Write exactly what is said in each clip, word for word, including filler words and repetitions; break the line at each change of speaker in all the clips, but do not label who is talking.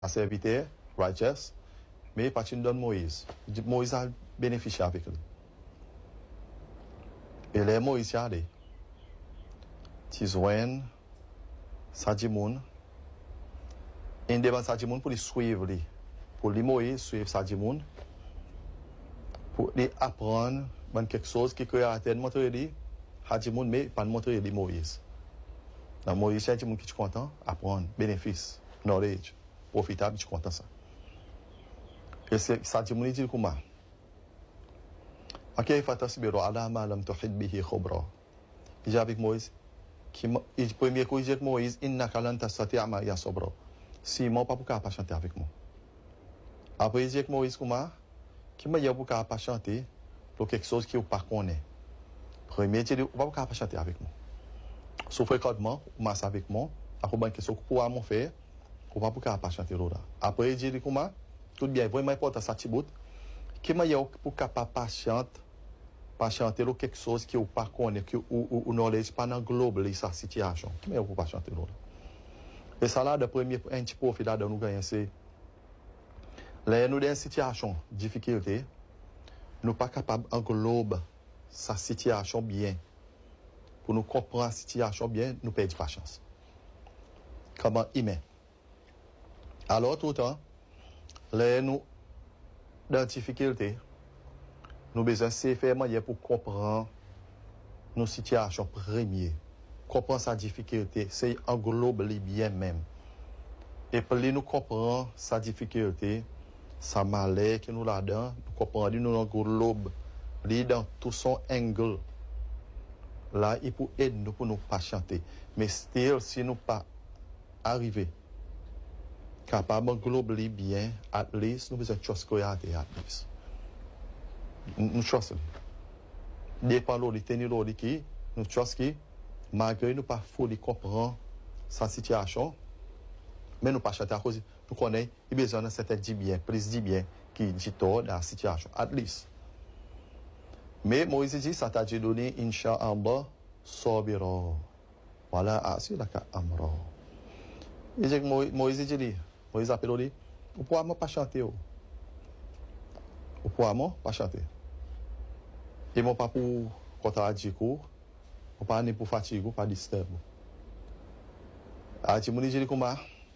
a serviteur, righteous, mais pas une donne Moïse. Moïse a bénéficié avec lui. Et les Moïse y a allé. Tizouen, Sadimoun, et devant Sadimoun pour les suivre, pour les Moïse suivre Sadimoun, pour les apprendre quelque chose qui crée à terre, montrer les Sadimoun, mais pas montrer les Moïse. Dans Moïse, c'est Sadimoun qui est content, apprendre, bénéfice, knowledge, profitable, tu es content ça. Et c'est Sadimoun dit comment? Ok, fatasbiru ala ma lam tuhid bihi khubra. Il dit avec Moïse, qui il premier coup il dit avec Moïse, innaka lan tastati'a ma ya sabra. Si moi pas pour pas chanter avec moi. Après il dit avec Moïse comment? Qui m'a dit pour pas chanter pour quelque chose qui ou pas connaît. Premier il dit pas pour pas chanter avec moi. Sauf fréquemment, masse avec moi, après bonne question pour moi faire, pour pas pour pas chanter là. Après il dit comment? Tout bien, vraiment important ça tibout. Qui m'a dit pour capable patiente patienter quelque chose qui ou pas connaît que ou ou knowledge pas dans globe sa situation. Qui m'a dit pour patienter là. Et ça là le premier un petit profit là de nous gagner c'est là nous dans une situation difficulté nous pas capable englobe sa situation bien. Pour nous comprendre la situation bien, nous perdons patience. Comment y met. Alors tout le temps là nous dans difficulté, nous besoin de faire moyen pour comprendre nos situations premières. Comprendre sa difficulté, c'est englobe les bien même. Et pour nous comprendre sa difficulté, sa malheur que nous là-dedans, nous comprendre nous englobe les dans tout son angle. Là, il peut aider nous pour nous patienter. Mais still, si nous pas arriver capable d'englober les bien, at least, nous besoin de choses qu'on a at least. Nous choses. Dépend de l'autre, tenir l'autre qui, nous choses qui, malgré nous pas faut comprendre sa situation, mais nous pas chanter à cause, nous connaissons, il y a besoin de certains dit bien, plus dit bien, qui dit tort dans la situation, at least. Mais Moïse dit, ça t'a dit donné, Inch'Allah, sabira. Voilà, assis la ka amra. Il dit que Moïse dit, Moïse appelle lui, vous pouvez pas chanter. Vous pouvez pas chanter. Et mon pas pour contradire, vous pas ni pour fatiguer, vous pas disturber. Ah, tu me dis comment?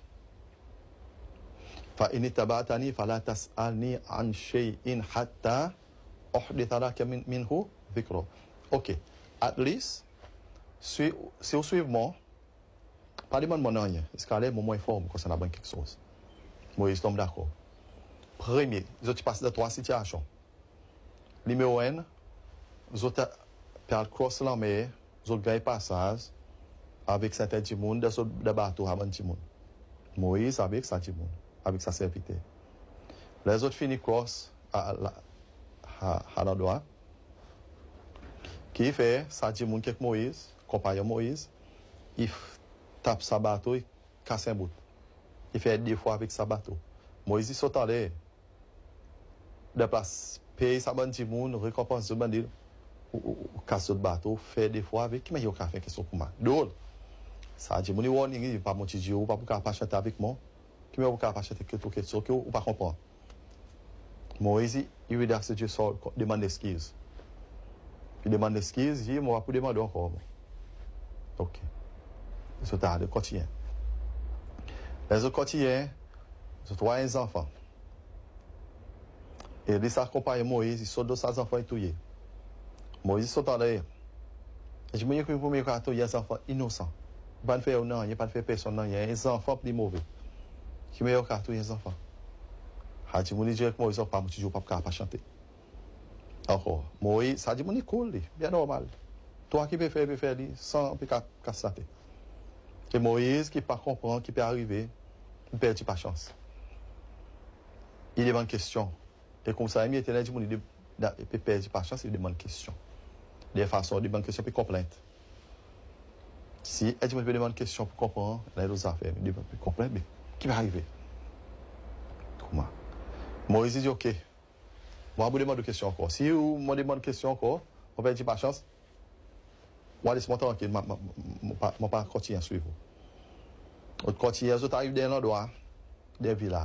Fa in tabatani fala tas'alni an shay'in hatta uhditha laka minhu dhikra. OK. At least si si vous suivez moi, pas de mon rien. Est-ce qu'elle est mon moins informe quand ça n'a pas quelque chose. Moïse tombe d'accord. Premier, je te passe de trois situations. Numéro un, je te perds cross la mer, je gagne passage avec certains du monde de bateau avant du monde. Moïse avec sa du monde, avec sa serviteur. Les autres finissent cross à la à la droite. Qui fait ça du monde avec Moïse, compagnon Moïse, il tape sa bateau et casse un bout. Il fait deux fois avec sa bateau. Moïse il saute en l'air. De place, paye sa bande du monde, récompense de bandit, ou casse le bateau, fait des fois avec qui m'a dit qu'il a fait quelque chose pour moi. Drôle. Ça dit, mon warning, il pas mon Dieu, ou pas pour pas chanter avec moi. Qui m'a pas chanter quelque chose que ou pas comprendre. Moïse, il veut dire que Dieu sort, demande excuse. Il demande excuse, il dit, moi, pour demander encore. Ok. C'est tard, de quotidien. Les autres quotidiens, c'est trois enfants. Et ils s'accompagnent Moïse, ils sortent de ses enfants et tout. Moïse saute en l'air. Et je me dis que vous me dites qu'il y a des enfants innocents. Il n'y a pas de faire non, il n'y a pas de faire personne, il y a des enfants plus mauvais. Qui me dit qu'il y a des enfants. Je me dis que Moïse n'a pas de pas chanter. Encore, Moïse, ça dit que c'est cool, bien normal. Toi qui peux faire, peux faire sans casser. Et Moïse qui ne peut pas comprendre, qui peut arriver, il perd pas chance. Il demande question. Et comme ça, il était dit il peut perdre pas chance, il demande question. De façon, il demande question pour complainte. Si il peut demander question pour comprendre, il a des affaires, il demande pour comprendre, mais qui va arriver? Comment? Moïse dit ok. Moi, je vous demande une question encore. Si vous me demandez une question encore, on perd pas chance. Moi, laisse-moi tranquille, je ne vais pas continuer à suivre. Votre quotidien, vous arrivez dans l'endroit, des villages.